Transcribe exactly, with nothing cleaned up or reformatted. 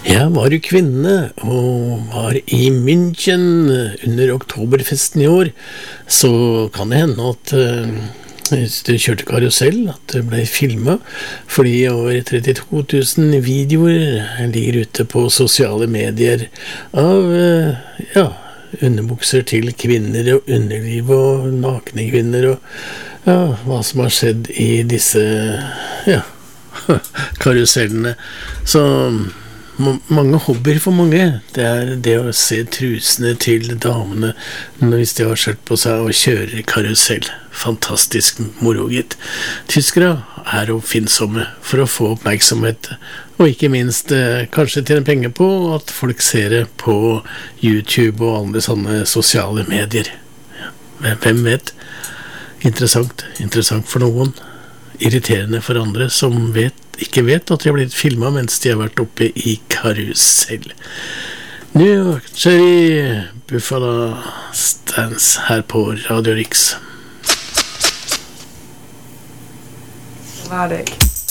Jeg var jo kvinne og var i München under oktoberfesten i år, så kan det hende at uh, hvis du kjørte karusell, at det ble filmet, fordi over trettito tusen videoer ligger ute på sosiale medier av uh, ja, underbukser til kvinner og underliv og nakne kvinner og ja, hva som har skjedd i disse ja, karusellene. Så mange hobbyer for mange, det er det å se trusene til damene hvis de har skjørt på seg og kjører karusell. Fantastisk moro, gitt. Tyskere er oppfinnsomme for å få oppmerksomhet, og ikke minst eh, kanskje tjene penger på at folk ser det på YouTube og alle sånne sosiale medier. Hvem vet? Interessant, interessant for noen. Irriterende for andre som vet, ikke vet at de har blitt filmet mens de har vært oppe i karusell. New York Cherry Buffalo Stance her på Radio Rix. Hva er det?